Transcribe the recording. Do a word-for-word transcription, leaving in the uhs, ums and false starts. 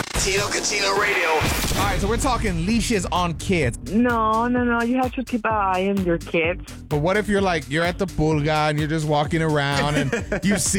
Tino Catino Radio. All right, so we're talking leashes on kids. No, no, no. You have to keep an eye on your kids. But what if you're like, you're at the pulga and you're just walking around and you see